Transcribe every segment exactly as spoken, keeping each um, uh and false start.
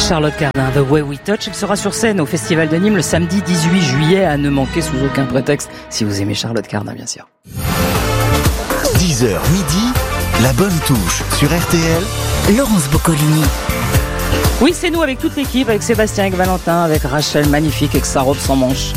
Charlotte Cardin, The Way We Touch. Elle sera sur scène au Festival de Nîmes le samedi dix-huit juillet, à ne manquer sous aucun prétexte, si vous aimez Charlotte Cardin, bien sûr. dix heures midi, la bonne touche sur R T L. Laurence Boccolini. Oui, c'est nous avec toute l'équipe, avec Sébastien, avec Valentin, avec Rachel, magnifique, avec sa robe sans manches.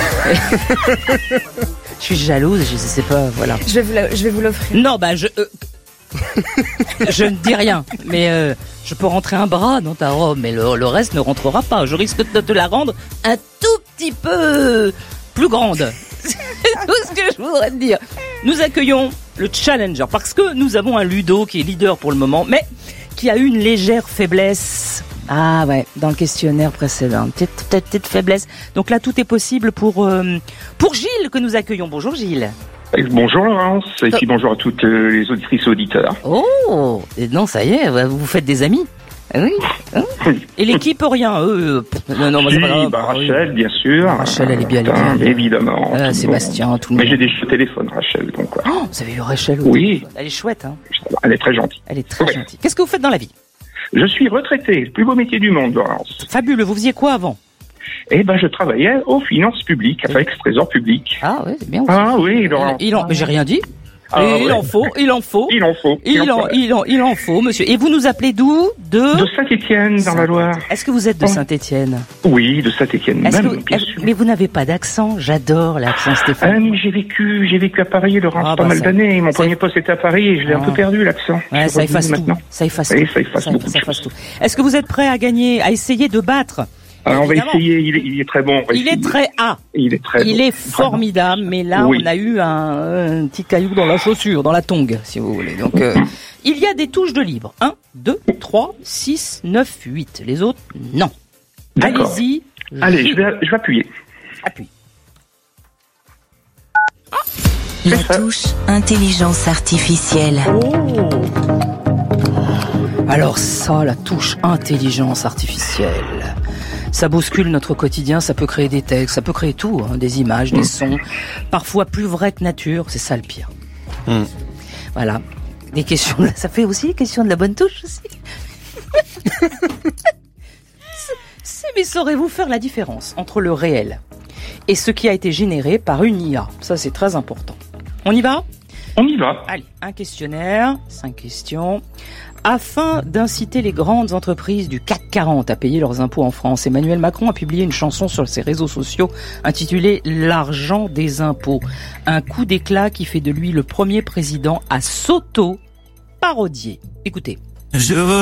Je suis jalouse, je sais pas, voilà. Je vais vous, la, je vais vous l'offrir. Non, bah je... Euh... je ne dis rien, mais euh, je peux rentrer un bras dans ta robe, mais le, le reste ne rentrera pas. Je risque de te la rendre un tout petit peu plus grande. C'est tout ce que je voudrais te dire. Nous accueillons le Challenger, parce que nous avons un Ludo qui est leader pour le moment, mais qui a eu une légère faiblesse. Ah ouais, dans le questionnaire précédent, petite, petite, petite faiblesse. Donc là, tout est possible pour, euh, pour Gilles, que nous accueillons. Bonjour Gilles. Bonjour Laurence, et puis bonjour à toutes les auditrices et auditeurs. Oh, et non, ça y est, vous vous faites des amis. Oui. Hein, et l'équipe, rien, eux. Non, non, si, c'est pas grave. Bah, Rachel, oui. Bien sûr. Rachel, elle est bien, elle est bien. Évidemment. Euh, tout Sébastien, bon. Tout le monde. Mais j'ai des cheveux téléphone, Rachel, donc quoi. Oh, vous avez eu Rachel au Oui. téléphone. Elle est chouette, hein. Elle est très gentille. Elle est très oui. gentille. Qu'est-ce que vous faites dans la vie? Je suis retraité, le plus beau métier du monde, Laurence. Fabuleux. Vous faisiez quoi avant? Eh ben, je travaillais aux finances publiques, avec le trésor public. Ah oui, c'est bien. Ah oui, Laurence. Il, il en, mais j'ai rien dit. Ah, il, ouais. en faut, il en faut, il en faut, il, il en, en il en, il en faut, monsieur. Et vous nous appelez d'où? De De Saint-Étienne, dans la Loire. Est-ce que vous êtes de Saint-Étienne? Oui, de Saint-Étienne même, que, bien sûr. Mais vous n'avez pas d'accent. J'adore l'accent stéphanois. Euh, j'ai vécu, j'ai vécu à Paris, Laurence, ah, pas bah, mal ça, d'années. Mon ça, premier poste était à Paris et je l'ai ah. un peu perdu l'accent. Ouais, ça efface tout. Ça efface tout. Oui, ça efface ça, beaucoup. Ça efface tout. Est-ce que vous êtes prêt à gagner, à essayer de battre? Alors, on va essayer, il est, il est très bon. Il est très A. Il est très Il bon. est formidable, mais là, oui. on a eu un, un petit caillou dans la chaussure, dans la tongue, si vous voulez. Donc, euh, il y a des touches de libre. un, deux, trois, six, neuf, huit. Les autres, non. D'accord. Allez-y. Allez, je vais, je vais appuyer. Appuie. La touche intelligence artificielle. Oh. Alors ça, la touche intelligence artificielle, ça bouscule notre quotidien, ça peut créer des textes, ça peut créer tout, hein, des images, des sons, parfois plus vrais que nature, c'est ça le pire. Mm. Voilà, des questions, de, ça fait aussi des questions de la bonne touche aussi. c'est, mais saurez-vous faire la différence entre le réel et ce qui a été généré par une I A? Ça c'est très important. On y va ? On y va. Allez, un questionnaire, cinq questions. Afin d'inciter les grandes entreprises du C A C quarante à payer leurs impôts en France, Emmanuel Macron a publié une chanson sur ses réseaux sociaux intitulée « L'argent des impôts ». Un coup d'éclat qui fait de lui le premier président à s'auto-parodier. Écoutez. Je veux